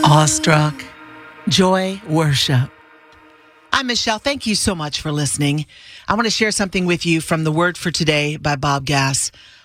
Awestruck. Joy, worship. I'm Michelle. Thank you so much for listening. I want to share something with you from the Word for Today by Bob Gass.